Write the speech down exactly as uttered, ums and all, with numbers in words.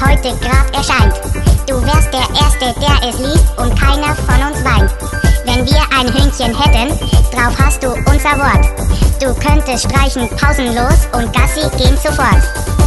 das heute grad erscheint. Du wärst der Erste, der es liest und keiner von uns weint. Wenn wir ein Hündchen hätten, drauf hast du unser Wort. Du könntest streichen pausenlos und Gassi gehen sofort.